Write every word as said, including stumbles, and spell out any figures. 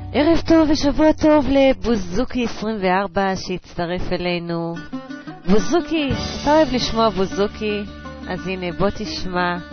ערב טוב ושבוע טוב לבוזוקי עשרים וארבע שהצטרף אלינו. בוזוקי, אתה אוהב לשמוע בוזוקי? אז הנה בוא תשמע